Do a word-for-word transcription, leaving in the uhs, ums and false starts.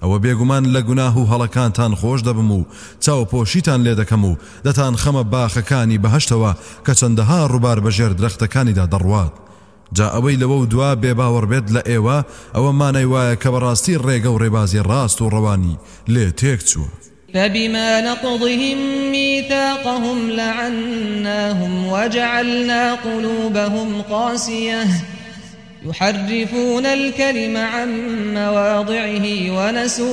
ئەوە بێگومان لە گوناه و هەڵەکانتان خۆش دەبم و چاوپۆشیتان لێ دەکەم و دەتان خەمە باخەکانی بەهەشتەوە کە چەندەها ڕووبار بەژێر درەختەکانیدا دەڕوات. جا ئەوەی لەوە و دوا بێباوەڕ بێت لە ئێوە ئەوە مانای وایە کە بەڕاستی ڕێگە و ڕێبازی ڕاست و ڕەوانی لێ تێک چووە. فبما نقضهم ميثاقهم لعناهم وجعلنا قلوبهم قاسية يحرفون الكلم عن مواضعه ونسوا